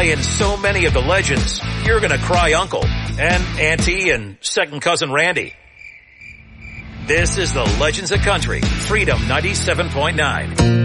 playing so many of the legends, you're gonna cry uncle and auntie and second cousin Randy. This is the Legends of Country, Freedom 97.9.